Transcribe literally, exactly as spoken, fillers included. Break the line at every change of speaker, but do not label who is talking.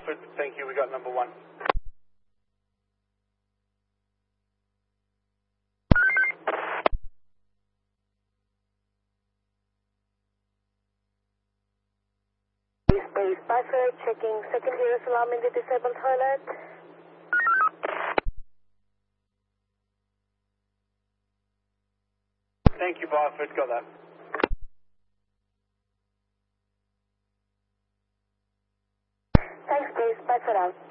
Barford. Thank you. We got number one.
Space Barford, checking second gear alarm in the disabled toilet.
Thank you, Barford. Got that.
Thanks, Space Barford out.